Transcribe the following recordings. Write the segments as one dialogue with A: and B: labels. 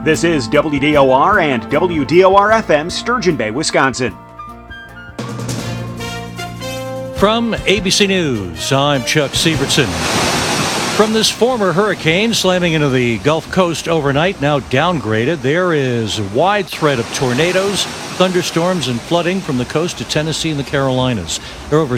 A: This is WDOR and WDOR-FM, Sturgeon Bay, Wisconsin.
B: From ABC News, I'm Chuck Sievertson. From this former hurricane slamming into the Gulf Coast overnight, now downgraded, there is a wide threat of tornadoes, thunderstorms, and flooding from the coast to Tennessee and the Carolinas. There are over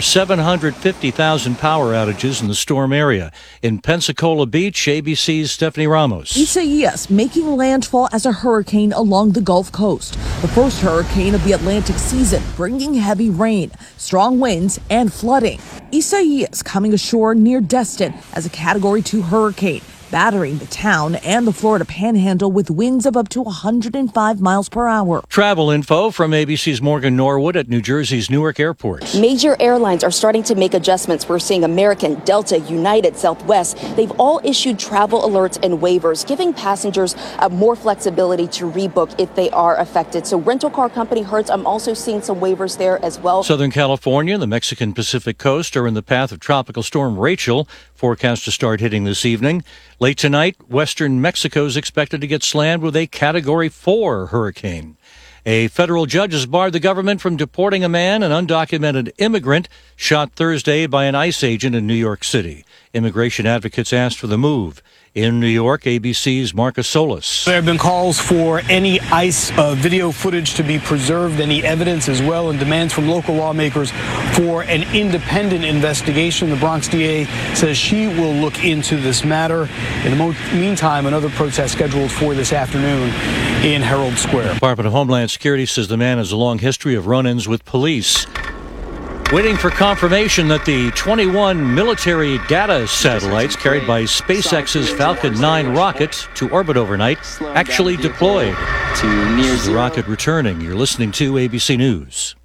B: 750,000 power outages in the storm area. In Pensacola Beach, ABC's Stephanie Ramos.
C: Isaias making landfall as a hurricane along the Gulf Coast. The first hurricane of the Atlantic season, bringing heavy rain, strong winds, and flooding. Isaias coming ashore near Destin as a Category 2 hurricane, battering the town and the Florida Panhandle with winds of up to 105 miles per hour.
B: Travel info from ABC's Morgan Norwood at New Jersey's Newark Airport.
D: Major airlines are starting to make adjustments. We're seeing American, Delta, United, Southwest. They've all issued travel alerts and waivers, giving passengers more flexibility to rebook if they are affected. So rental car company Hertz, I'm also seeing some waivers there as well.
B: Southern California, the Mexican Pacific coast are in the path of Tropical Storm Rachel, forecast to start hitting this evening. Late tonight, western Mexico is expected to get slammed with a Category 4 hurricane. A federal judge has barred the government from deporting a man, an undocumented immigrant, shot Thursday by an ICE agent in New York City. Immigration advocates asked for the move. In New York, ABC's Marcus Solis.
E: There have been calls for any ICE video footage to be preserved, any evidence as well, and demands from local lawmakers for an independent investigation. The Bronx DA says she will look into this matter. In the meantime, another protest scheduled for this afternoon in Herald Square.
B: Department of Homeland Security says the man has a long history of run-ins with police. Waiting for confirmation that the 21 military data satellites carried by SpaceX's Falcon 9 rocket to orbit overnight actually deployed. The rocket returning. You're listening to ABC News.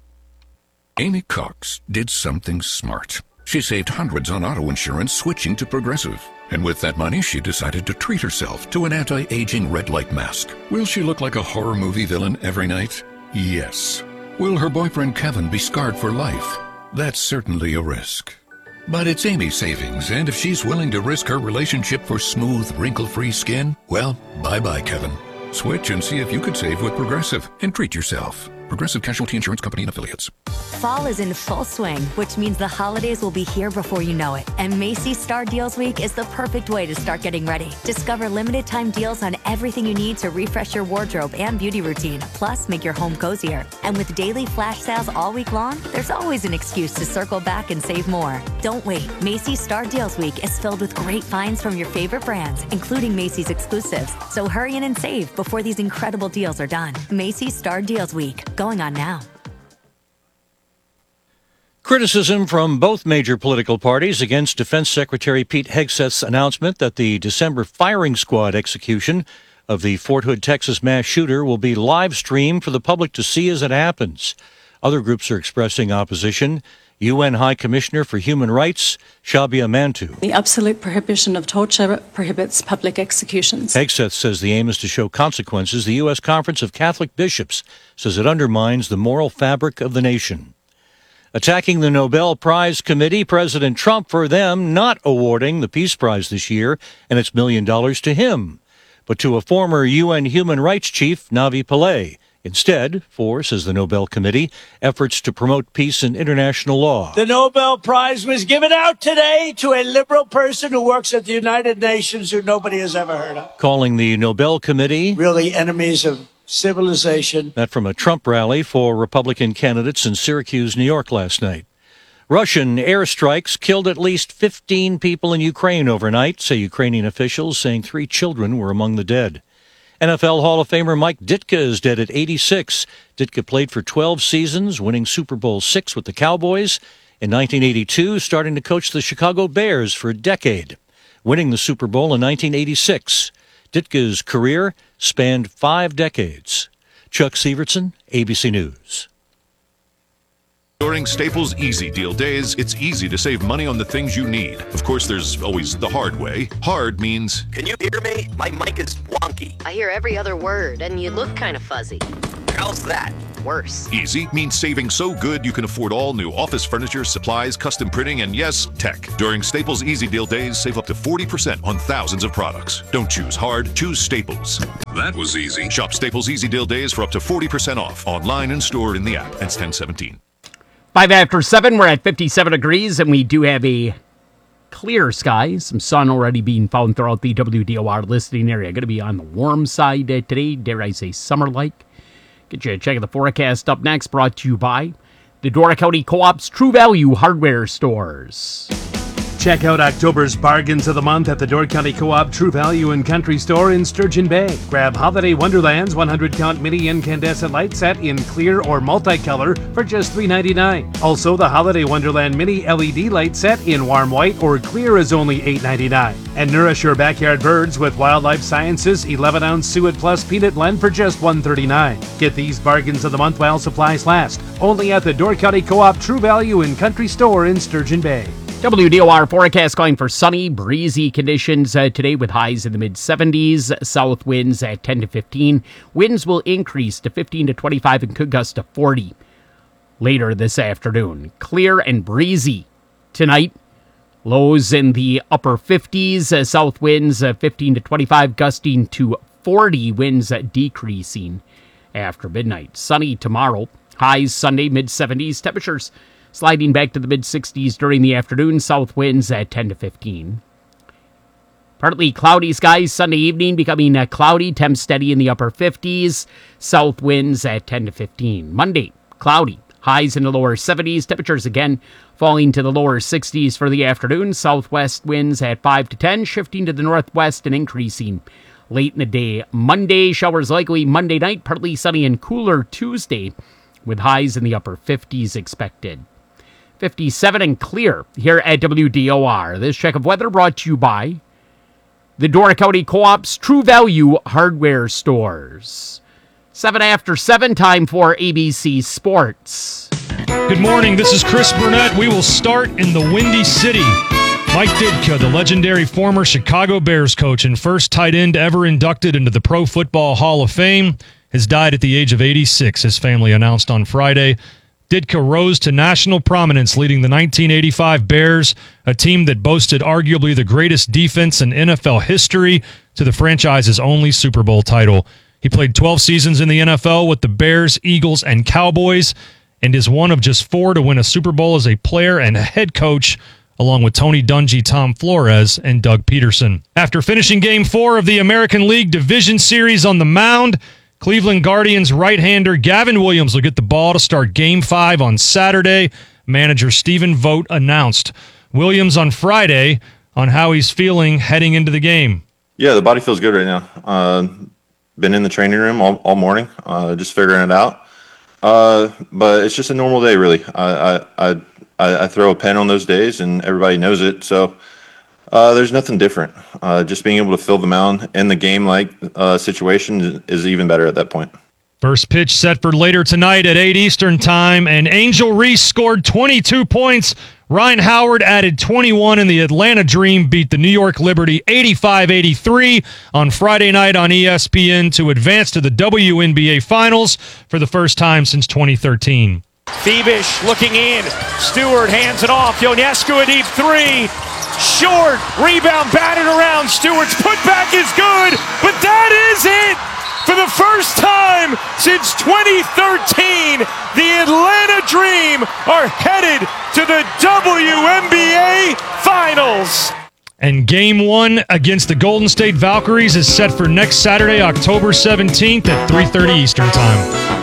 F: Amy Cox did something smart. She saved hundreds on auto insurance switching to Progressive. And with that money, she decided to treat herself to an anti-aging red light mask. Will she look like a horror movie villain every night? Yes. Will her boyfriend Kevin be scarred for life? That's certainly a risk. But it's Amy's savings, and if she's willing to risk her relationship for smooth, wrinkle-free skin, well, bye-bye, Kevin. Switch and see if you could save with Progressive and treat yourself. Progressive Casualty Insurance Company and Affiliates.
G: Fall is in full swing, which means the holidays will be here before you know it. And Macy's Star Deals Week is the perfect way to start getting ready. Discover limited time deals on everything you need to refresh your wardrobe and beauty routine, plus make your home cozier. And with daily flash sales all week long, there's always an excuse to circle back and save more. Don't wait. Macy's Star Deals Week is filled with great finds from your favorite brands, including Macy's exclusives. So hurry in and save before these incredible deals are done. Macy's Star Deals Week, going on now.
B: Criticism from both major political parties against Defense Secretary Pete Hegseth's announcement that the December firing squad execution of the Fort Hood, Texas mass shooter will be live streamed for the public to see as it happens. Other groups are expressing opposition. UN High Commissioner for Human Rights, Shabia Mantu.
H: The absolute prohibition of torture prohibits public executions.
B: Hegseth says the aim is to show consequences. The U.S. Conference of Catholic Bishops says it undermines the moral fabric of the nation. Attacking the Nobel Prize Committee, President Trump for them not awarding the Peace Prize this year and its $1 million to him, but to a former UN human rights chief, Navi Pillay. Instead, for, says the Nobel Committee, efforts to promote peace and international law.
I: The Nobel Prize was given out today to a liberal person who works at the United Nations who nobody has ever heard of.
B: Calling the Nobel Committee
I: really enemies of civilization.
B: That from a Trump rally for Republican candidates in Syracuse, New York last night. Russian airstrikes killed at least 15 people in Ukraine overnight, say Ukrainian officials, saying 3 children were among the dead. NFL Hall of Famer Mike Ditka is dead at 86. Ditka played for 12 seasons, winning Super Bowl VI with the Cowboys. In 1982, starting to coach the Chicago Bears for a decade, winning the Super Bowl in 1986. Ditka's career spanned 5 decades. Chuck Sievertson, ABC News.
J: During Staples Easy Deal Days, it's easy to save money on the things you need. Of course, there's always the hard way. Hard means...
K: Can you hear me? My mic is wonky.
L: I hear every other word, and you look kind of fuzzy.
K: How's that? worse.
J: Easy means saving so good you can afford all new office furniture, supplies, custom printing, and yes, tech. During Staples Easy Deal Days, save up to 40% on thousands of products. Don't choose hard, choose Staples.
F: That was easy.
J: Shop Staples Easy Deal Days for up to 40% off, online and store in the app. Ends 10/17.
L: 5 after 7, we're at 57 degrees, and we do have a clear sky. Some sun already being found throughout the WDOR listening area. Going to be on the warm side today, dare I say summer-like. Get you a check of the forecast up next, brought to you by the Dora County Co-op's True Value Hardware Stores.
M: Check out October's bargains of the month at the Door County Co-op True Value and Country Store in Sturgeon Bay. Grab Holiday Wonderland's 100-count mini incandescent light set in clear or multicolor for just $3.99. Also, the Holiday Wonderland mini LED light set in warm white or clear is only $8.99. And nourish your backyard birds with Wildlife Sciences 11-ounce Suet Plus Peanut Blend for just $1.39. Get these bargains of the month while supplies last. Only at the Door County Co-op True Value and Country Store in Sturgeon Bay.
L: WDOR forecast calling for sunny, breezy conditions today with highs in the mid-70s. South winds at 10 to 15. Winds will increase to 15 to 25 and could gust to 40 later this afternoon. Clear and breezy tonight. Lows in the upper 50s. South winds 15 to 25, gusting to 40. Winds decreasing after midnight. Sunny tomorrow. Highs Sunday, mid-70s. Temperatures sliding back to the mid-60s during the afternoon. South winds at 10 to 15. Partly cloudy skies Sunday evening, becoming cloudy. Temps steady in the upper 50s. South winds at 10 to 15. Monday, cloudy. Highs in the lower 70s. Temperatures again falling to the lower 60s for the afternoon. Southwest winds at 5 to 10, shifting to the northwest and increasing late in the day. Monday, showers likely Monday night. Partly sunny and cooler Tuesday, with highs in the upper 50s expected. 57 and clear here at WDOR. This check of weather brought to you by the Dora County Co-op's True Value Hardware Stores. 7 after 7, time for ABC Sports.
N: Good morning, this is Chris Burnett. We will start in the Windy City. Mike Ditka, the legendary former Chicago Bears coach and first tight end ever inducted into the Pro Football Hall of Fame, has died at the age of 86, his family announced on Friday. Ditka rose to national prominence leading the 1985 Bears, a team that boasted arguably the greatest defense in NFL history, to the franchise's only Super Bowl title. He played 12 seasons in the NFL with the Bears, Eagles, and Cowboys, and is one of just 4 to win a Super Bowl as a player and a head coach, along with Tony Dungy, Tom Flores, and Doug Peterson. After finishing Game 4 of the American League Division Series on the mound, Cleveland Guardians right-hander Gavin Williams will get the ball to start Game 5 on Saturday, manager Stephen Vogt announced. Williams on Friday on how he's feeling heading into the game.
O: Yeah, the body feels good right now. Been in the training room all morning, just figuring it out. But it's just a normal day, really. I throw a pen on those days, and everybody knows it, so there's nothing different. Just being able to fill the mound in the game-like situation is even better at that point.
N: First pitch set for later tonight at 8 Eastern Time, and Angel Reese scored 22 points. Ryan Howard added 21, and the Atlanta Dream beat the New York Liberty 85-83 on Friday night on ESPN to advance to the WNBA Finals for the first time since 2013.
P: Thiebish looking in. Stewart hands it off. Ionescu a deep three. Short. Rebound batted around. Stewart's putback is good, but that is it. For the first time since 2013, the Atlanta Dream are headed to the WNBA Finals.
N: And Game 1 against the Golden State Valkyries is set for next Saturday, October 17th at 3:30 Eastern Time.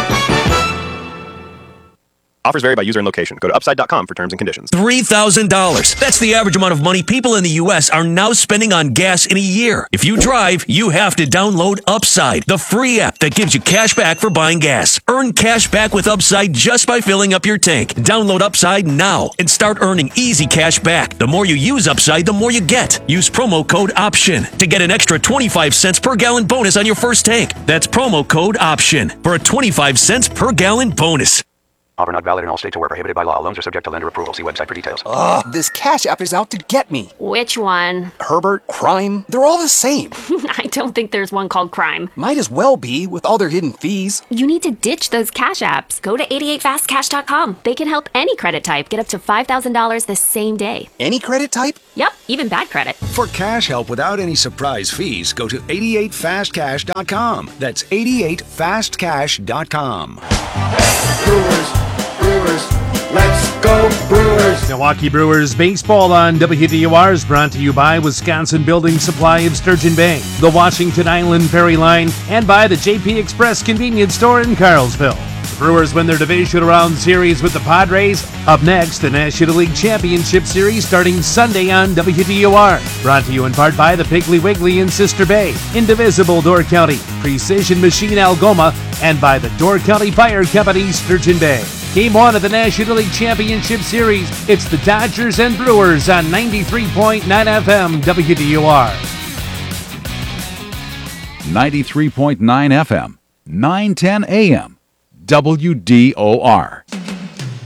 Q: Offers vary by user and location. Go to Upside.com for terms and conditions.
R: $3,000. That's the average amount of money people in the U.S. are now spending on gas in a year. If you drive, you have to download Upside, the free app that gives you cash back for buying gas. Earn cash back with Upside just by filling up your tank. Download Upside now and start earning easy cash back. The more you use Upside, the more you get. Use promo code OPTION to get an extra 25 cents per gallon bonus on your first tank. That's promo code OPTION for a 25 cents per gallon bonus.
Q: Offer not valid in all states or where prohibited by law. Loans are subject to lender approval. See website for details.
K: Ugh, this Cash App is out to get me.
S: Which one?
K: Herbert, Crime, they're all the same.
S: I don't think there's one called Crime.
K: Might as well be, with all their hidden fees.
S: You need to ditch those Cash Apps. Go to 88fastcash.com. They can help any credit type get up to $5,000 the same day.
K: Any credit type?
S: Yep, even bad credit.
T: For cash help without any surprise fees, go to 88fastcash.com. That's 88fastcash.com.
U: Brewers, let's go Brewers!
M: Milwaukee Brewers baseball on WDOR is brought to you by Wisconsin Building Supply of Sturgeon Bay, the Washington Island Ferry Line, and by the JP Express Convenience Store in Carlsville. The Brewers win their divisional round series with the Padres. Up next, the National League Championship Series starting Sunday on WDOR. Brought to you in part by the Piggly Wiggly in Sister Bay, Indivisible Door County, Precision Machine Algoma, and by the Door County Fire Company, Sturgeon Bay. Game 1 of the National League Championship Series. It's the Dodgers and Brewers on 93.9 FM WDOR.
V: 93.9 FM, 910 AM, WDOR.